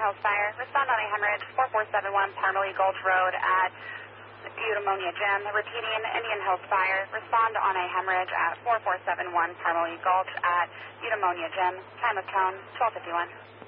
Hills Fire. Respond on a hemorrhage, 4471 Parmalee Gulch Road at Eudaimonia Gym. Repeating, Indian Hills Fire. Respond on a hemorrhage at 4471 Parmalee Gulch at Eudaimonia Gym. Time of tone, 1251.